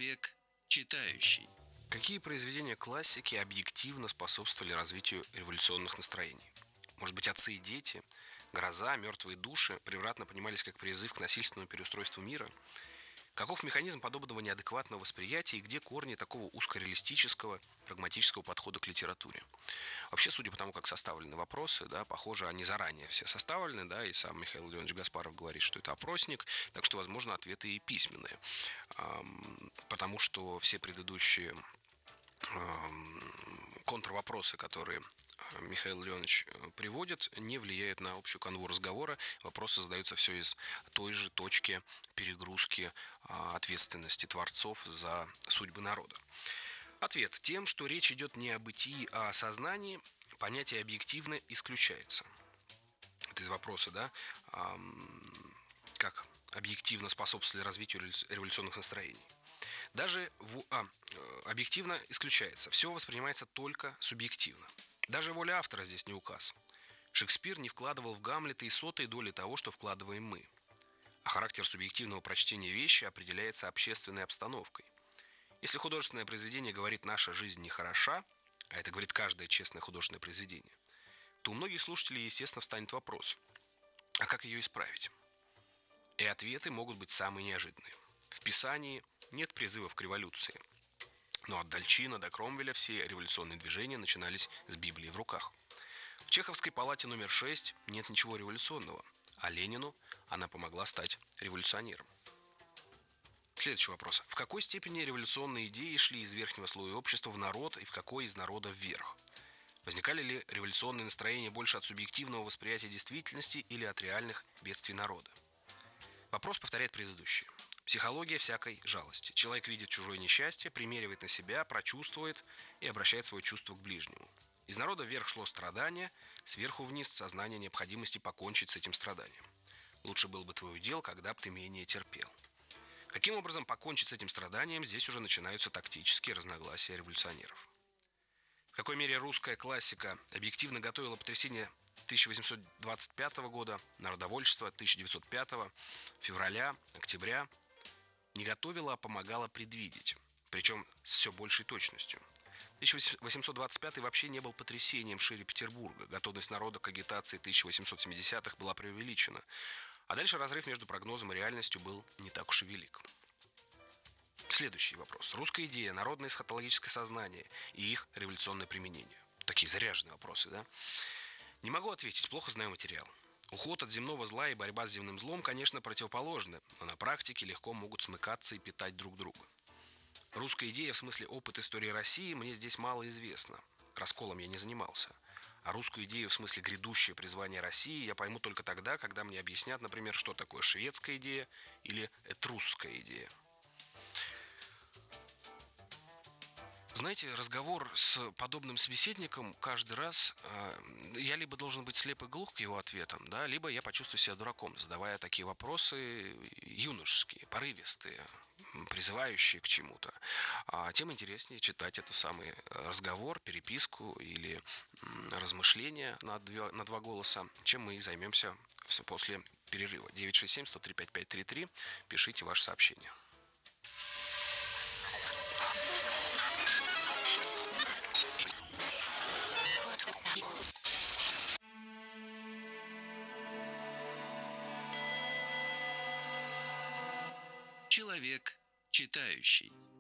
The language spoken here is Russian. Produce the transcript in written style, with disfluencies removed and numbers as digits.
Человек читающий. Какие произведения классики объективно способствовали развитию революционных настроений? Может быть, «Отцы и дети», «Гроза», «Мертвые души» превратно понимались как призыв к насильственному переустройству мира? Каков механизм подобного неадекватного восприятия и где корни такого узкореалистического, прагматического подхода к литературе? Вообще, судя по тому, как составлены вопросы, да, похоже, они заранее все составлены, да, и сам Михаил Леонович Гаспаров говорит, что это опросник, так что, возможно, ответы и письменные. Потому что все предыдущие контрвопросы, которые Михаил Леонович приводит, не влияют на общую канву разговора. Вопросы задаются все из той же точки перегрузки ответственности творцов за судьбы народа. Ответ: тем, что речь идет не о бытии, а о сознании, понятие объективно исключается. Это из вопроса, да? Как объективно способствовали развитию революционных настроений. Даже объективно исключается. Все воспринимается только субъективно. Даже воля автора здесь не указ. Шекспир не вкладывал в Гамлета и сотой доли того, что вкладываем мы. А характер субъективного прочтения вещи определяется общественной обстановкой. Если художественное произведение говорит «наша жизнь нехороша», а это говорит каждое честное художественное произведение, то у многих слушателей, естественно, встанет вопрос: а как ее исправить? И ответы могут быть самые неожиданные. В Писании нет призывов к революции. Но от Дальчина до Кромвеля все революционные движения начинались с Библии в руках. В Чеховской палате номер 6 нет ничего революционного, а Ленину она помогла стать революционером. Следующий вопрос. В какой степени революционные идеи шли из верхнего слоя общества в народ и в какой из народа вверх? Возникали ли революционные настроения больше от субъективного восприятия действительности или от реальных бедствий народа? Вопрос повторяет предыдущий. Психология всякой жалости. Человек видит чужое несчастье, примеривает на себя, прочувствует и обращает свое чувство к ближнему. Из народа вверх шло страдание, сверху вниз сознание необходимости покончить с этим страданием. Лучше был бы твой удел, когда бы ты менее терпел. Каким образом покончить с этим страданием, здесь уже начинаются тактические разногласия революционеров. В какой мере русская классика объективно готовила потрясение 1825 года, народовольчество 1905, февраля, октября, не готовила, а помогала предвидеть, причем с все большей точностью. 1825 вообще не был потрясением шире Петербурга, готовность народа к агитации 1870-х была преувеличена, а дальше разрыв между прогнозом и реальностью был не так уж и велик. Следующий вопрос. Русская идея, народное эсхатологическое сознание и их революционное применение. Такие заряженные вопросы, да? Не могу ответить, плохо знаю материал. Уход от земного зла и борьба с земным злом, конечно, противоположны, но на практике легко могут смыкаться и питать друг друга. Русская идея в смысле опыт истории России мне здесь мало известна. Расколом я не занимался. А русскую идею в смысле грядущее призвание России я пойму только тогда, когда мне объяснят, например, что такое шведская идея или этрусская идея. Знаете, разговор с подобным собеседником каждый раз я либо должен быть слеп и глух к его ответам, да, либо я почувствую себя дураком, задавая такие вопросы юношеские, порывистые, призывающие к чему-то. А тем интереснее читать этот самый разговор, переписку или размышления на два голоса, чем мы и займемся после перерыва. 967-103-5533. Пишите ваше сообщение. Человек читающий.